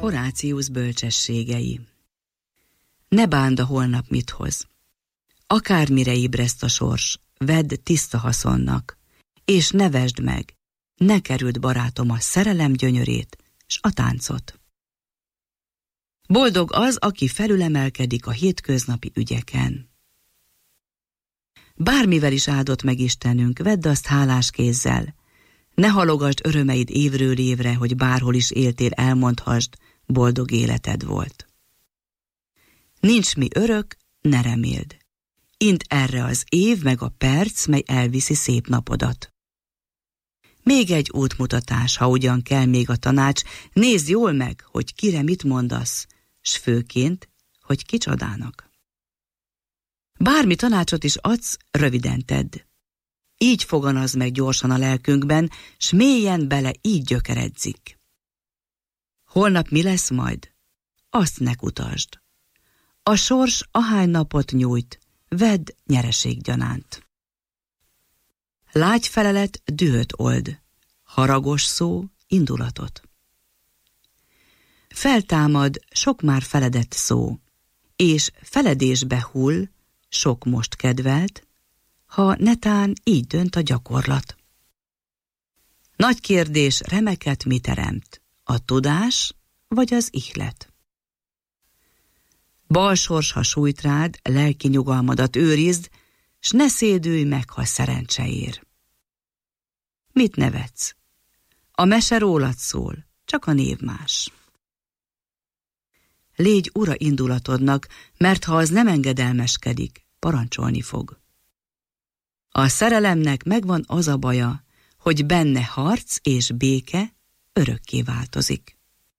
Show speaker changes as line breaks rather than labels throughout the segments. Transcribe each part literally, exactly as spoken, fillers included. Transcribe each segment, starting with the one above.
Horácius bölcsességei. Ne bánd a holnap mit hoz. Akármire ébreszt a sors, vedd tiszta haszonnak, és ne vesd meg, ne kerüld, barátom, a szerelem gyönyörét, s a táncot. Boldog az, aki felülemelkedik a hétköznapi ügyeken. Bármivel is áldott meg Istenünk, vedd azt hálás kézzel. Ne halogasd örömeid évről évre, hogy bárhol is éltél, elmondhasd, boldog életed volt. Nincs mi örök, ne reméld. Int erre az év meg a perc, mely elviszi szép napodat. Még egy útmutatás, ha ugyan kell még a tanács, nézd jól meg, hogy kire mit mondasz, s főként, hogy kicsodának. Bármi tanácsot is adsz, röviden tedd. Így foganazd meg gyorsan a lelkünkben, s mélyen bele így gyökeredzik. Holnap mi lesz majd? Azt ne kutasd. A sors ahány napot nyújt, vedd nyereséggyanánt. Lágy felelet dühöt old, haragos szó indulatot. Feltámad sok már feledett szó, és feledésbe hull sok most kedvelt, ha netán így dönt a gyakorlat. Nagy kérdés, remeket mi teremt, a tudás vagy az ihlet? Bal sors, ha sújt rád, lelki nyugalmadat őrizd, s ne szédülj meg, ha szerencse ér. Mit nevetsz? A mese rólad szól, csak a név más. Légy ura indulatodnak, mert ha az nem engedelmeskedik, parancsolni fog. A szerelemnek megvan az a baja, hogy benne harc és béke örökké változik.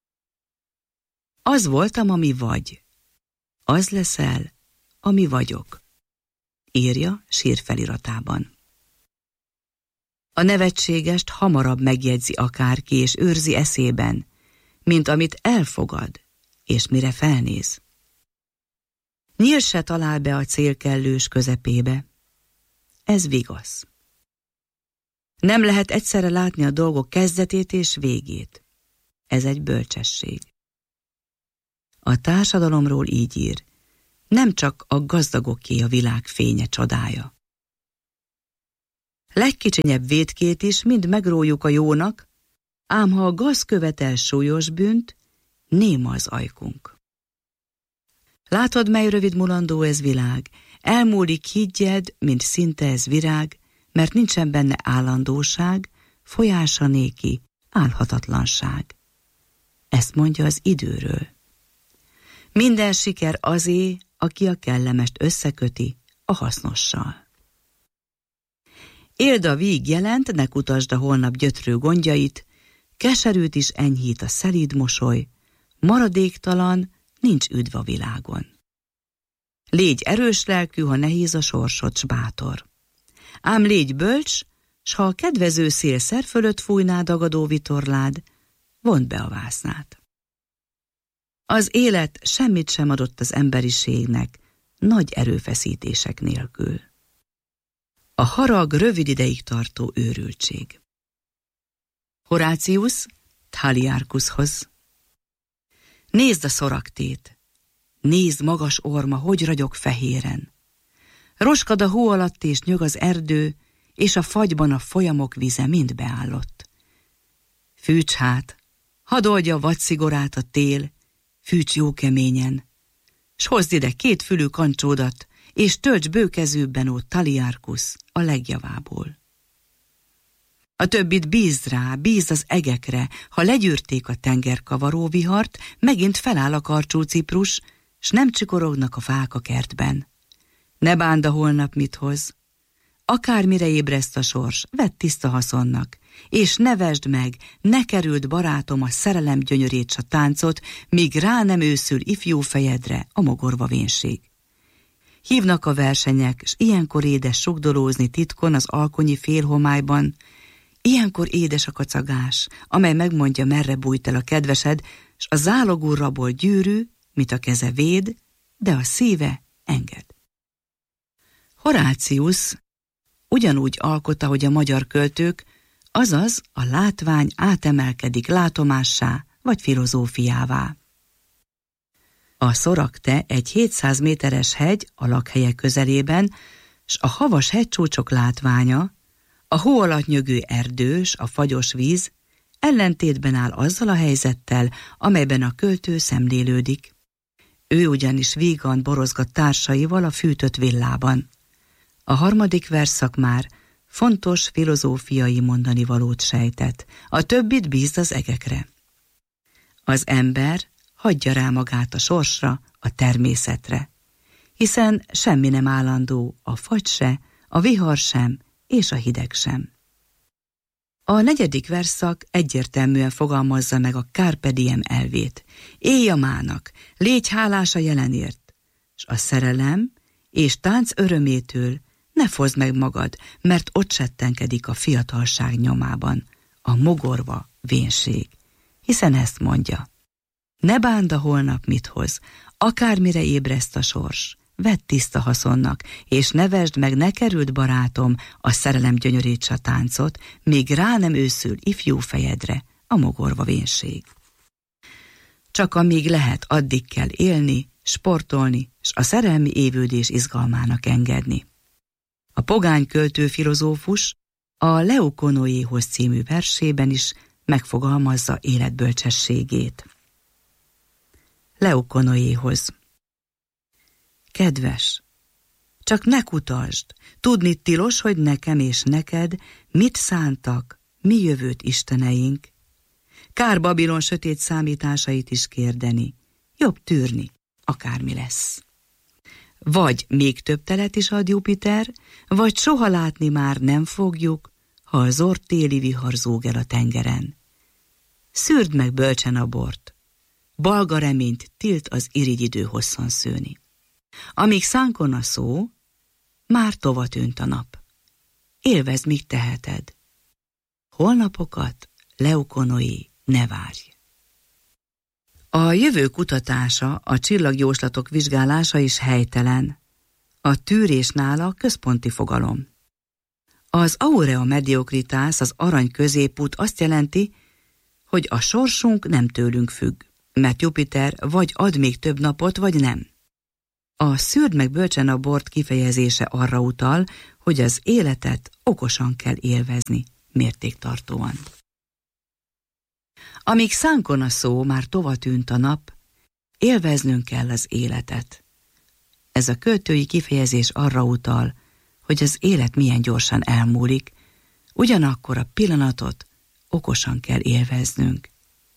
Az voltam, ami vagy. Az leszel, ami vagyok. Írja sírfeliratában. A nevetségest hamarabb megjegyzi akárki, és őrzi eszében, mint amit elfogad, és mire felnéz. Nyíl se talál be a cél kellős közepébe. Ez vigasz. Nem lehet egyszerre látni a dolgok kezdetét és végét. Ez egy bölcsesség. A társadalomról így ír, nem csak a gazdagoké a világ fénye csodája. Legkicsinyebb vétkét is mind megrójuk a jónak, ám ha a gaz követel súlyos bűnt, néma az ajkunk. Látod, mely rövid mulandó ez világ, elmúlik, higgyed, mint szinte ez virág, mert nincsen benne állandóság, folyása néki, álhatatlanság. Ezt mondja az időről. Minden siker azé, aki a kellemest összeköti a hasznossal. Éld a víg jelent, ne kutasd a holnap gyötrő gondjait, keserűt is enyhít a szelíd mosoly, maradéktalan, nincs üdv a világon. Légy erős lelkű, ha nehéz a sorsod, s bátor. Ám légy bölcs, s ha a kedvező szél szer fölött fújná dagadó vitorlád, vondd be a vásznát. Az élet semmit sem adott az emberiségnek, nagy erőfeszítések nélkül. A harag rövid ideig tartó őrültség. Horácius Thaliarchushoz. Nézd a szoraktét, nézd magas orma, hogy ragyog fehéren. Roskad a hó alatt és nyög az erdő, és a fagyban a folyamok vize mind beállott. Fűts hát, hadd oldja a vadszigorát a tél, fűts jó keményen, s hozd ide két fülű kancsódat, és tölts bőkezűbben, ó Thaliarchus, a legjavából. A többit bízd rá, bízd az egekre, ha legyűrték a tengerkavaró vihart, megint feláll a karcsú Ciprus, s nem csikorognak a fák a kertben. Ne bánd a holnap mit hoz. Akármire ébreszt a sors, vedd tiszta haszonnak, és ne vesd meg, ne kerüld, barátom, a szerelem gyönyörét s a táncot, míg rá nem őszül ifjú fejedre a mogorva vénség. Hívnak a versenyek, s ilyenkor édes sugdolózni titkon az alkonyi félhomályban, ilyenkor édes a kacagás, amely megmondja, merre bújt el a kedvesed, s a zálogú rabol gyűrű, mit a keze véd, de a szíve enged. Horácius ugyanúgy alkot, ahogy a magyar költők, azaz a látvány átemelkedik látomássá, vagy filozófiává. A Szorakte egy hétszáz méteres hegy a lakhelye közelében, s a havas hegycsúcsok látványa, a hó alatt nyögő erdős, a fagyos víz ellentétben áll azzal a helyzettel, amelyben a költő szemlélődik. Ő ugyanis vígan borozgat társaival a fűtött villában. A harmadik versszak már fontos filozófiai mondanivalót sejtett, a többit bízd az egekre. Az ember hagyja rá magát a sorsra, a természetre, hiszen semmi nem állandó, a fagy se, a vihar sem, és a hideg sem. A negyedik versszak egyértelműen fogalmazza meg a carpe diem elvét. Élj a mának, légy hálás a jelenért, s a szerelem és tánc örömétől ne fozd meg magad, mert ott settenkedik a fiatalság nyomában, a mogorva vénség, hiszen ezt mondja. Ne bánd a holnap mit hoz, akármire ébreszt a sors, vedd tiszta haszonnak, és ne vesd meg, ne kerüld, barátom, a szerelem gyönyörítse a táncot, míg rá nem őszül ifjú fejedre a mogorva vénség. Csak amíg lehet, addig kell élni, sportolni, s a szerelmi évődés izgalmának engedni. A pogány költő filozófus a Leukonoéhoz című versében is megfogalmazza életbölcsességét. Leukonoéhoz. Kedves, csak ne kutasd, tudni tilos, hogy nekem és neked mit szántak, mi jövőt isteneink. Kár Babilon sötét számításait is kérdeni, jobb tűrni, akármi lesz. Vagy még több telet is ad Jupiter, vagy soha látni már nem fogjuk, ha a zord téli vihar zúg el a tengeren. Szűrd meg bölcsen a bort, balga reményt tilt az irigyidő hosszan szőni. Amíg szánkon a szó, már tova tűnt a nap. Élvezd, míg teheted. Holnapokat, Leukonoé, ne várj. A jövő kutatása, a csillagjóslatok vizsgálása is helytelen. A tűrés nála központi fogalom. Az aurea mediocritas, az arany középút azt jelenti, hogy a sorsunk nem tőlünk függ, mert Jupiter vagy ad még több napot, vagy nem. A szűrd meg bölcsen a bort kifejezése arra utal, hogy az életet okosan kell élvezni, mértéktartóan. Amíg szánkon a szó, már tova tűnt a nap, élveznünk kell az életet. Ez a költői kifejezés arra utal, hogy az élet milyen gyorsan elmúlik, ugyanakkor a pillanatot okosan kell élveznünk.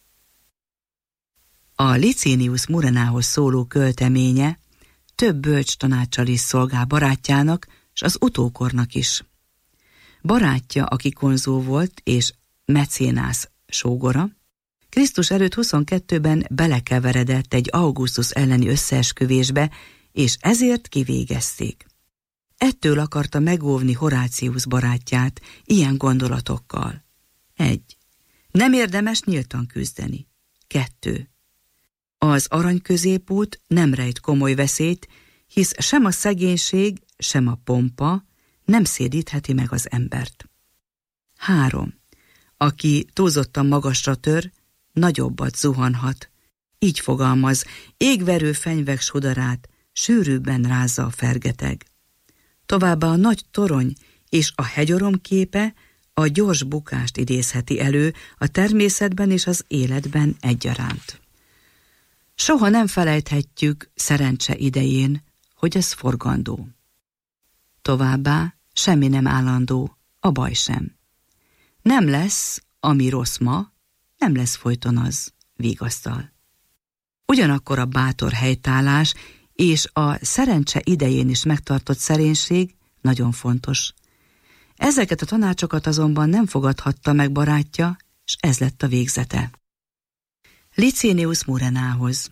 A Licinius Murenához szóló költeménye több bölcs tanáccsal is szolgál barátjának, s az utókornak is. Barátja, aki konzul volt, és mecénász sógora, Krisztus előtt huszonkettőben belekeveredett egy Augustus elleni összeesküvésbe, és ezért kivégezték. Ettől akarta megóvni Horácius barátját ilyen gondolatokkal. Egy. Nem érdemes nyíltan küzdeni. Kettő. Az arany középút nem rejt komoly veszélyt, hisz sem a szegénység, sem a pompa nem szédítheti meg az embert. Három. Aki túlzottan magasra tör, nagyobbat zuhanhat. Így fogalmaz, égverő fenyvek sodarát sűrűbben rázza a fergeteg. Továbbá a nagy torony és a hegyorom képe a gyors bukást idézheti elő a természetben és az életben egyaránt. Soha nem felejthetjük szerencse idején, hogy ez forgandó. Továbbá semmi nem állandó, a baj sem. Nem lesz, ami rossz ma, nem lesz folyton az, vigasztal. Ugyanakkor a bátor helytállás és a szerencse idején is megtartott szerénység nagyon fontos. Ezeket a tanácsokat azonban nem fogadhatta meg barátja, s ez lett a végzete. Licinius Murenához.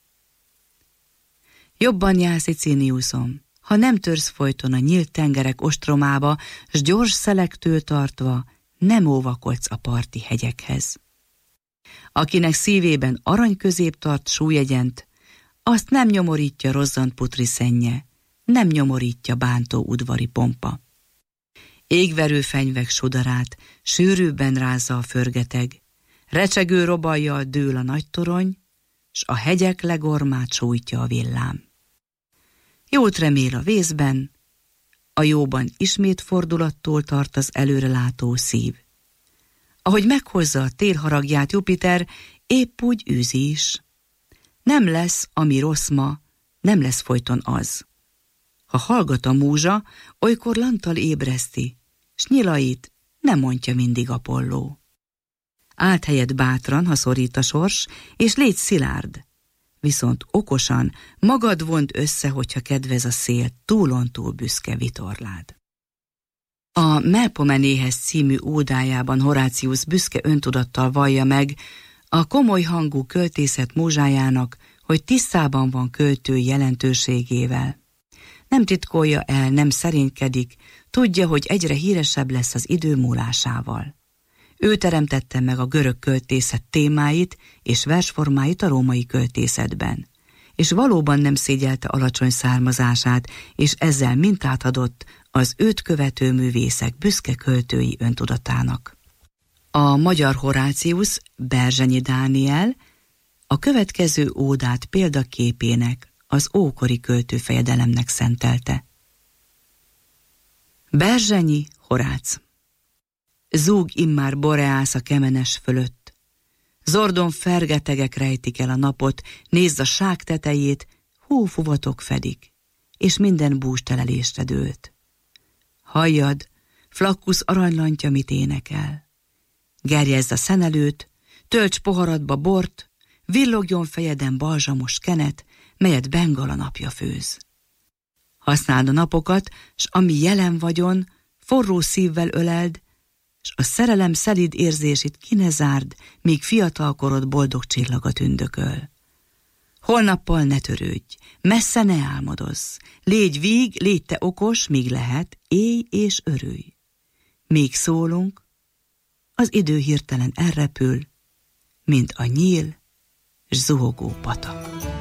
Jobban jársz, Liciniusom, ha nem törsz folyton a nyílt tengerek ostromába, s gyors szelektől tartva nem óvakodsz a parti hegyekhez. Akinek szívében arany közép tart súlyegyent, azt nem nyomorítja rozzant putri szennye, nem nyomorítja bántó udvari pompa. Égverő fenyvek sodarát sűrűbben rázza a förgeteg, recsegő robajjal dől a nagy torony, s a hegyek legormát sújtja a villám. Jót remél a vészben, a jóban ismét fordulattól tart az előrelátó szív. Ahogy meghozza a télharagját Jupiter, épp úgy űzi is. Nem lesz, ami rossz ma, nem lesz folyton az. Ha hallgat a múzsa, olykor lantal ébreszti, s nyilait nem mondja mindig Apolló. Állt helyet bátran, ha szorít a sors, és légy szilárd. Viszont okosan, magad vond össze, hogyha kedvez a szél, túlontúl büszke vitorlád. A Melpomenéhez című ódájában Horáciusz büszke öntudattal vallja meg a komoly hangú költészet múzsájának, hogy tisztában van költői jelentőségével. Nem titkolja el, nem szerénykedik, tudja, hogy egyre híresebb lesz az idő múlásával. Ő teremtette meg a görög költészet témáit és versformáit a római költészetben, és valóban nem szégyelte alacsony származását, és ezzel mintát adott az őt követő művészek büszke költői öntudatának. A magyar Horáciusz, Berzsenyi Dániel a következő ódát példaképének, az ókori költőfejedelemnek szentelte. Berzsenyi Horác. Zúg immár Boreász a kemenes fölött. Zordon fergetegek rejtik el a napot, nézd a ság tetejét, hófuvatok fedik, és minden bústelelésre dőlt. Halljad, Flakkusz aranylantja mit énekel. Gerjezd a szenelőt, tölts poharadba bort, villogjon fejeden balzsamos kenet, melyet Bengala napja főz. Használd a napokat, s ami jelen vagyon, forró szívvel öleld, s a szerelem szelíd érzését ki ne zárd, míg fiatalkorod boldog csillaga tündököl. Holnappal ne törődj, messze ne álmodozz, légy víg, légy te okos, míg lehet, élj és örülj. Míg szólunk, az idő hirtelen elrepül, mint a nyíl s zuhogó patak.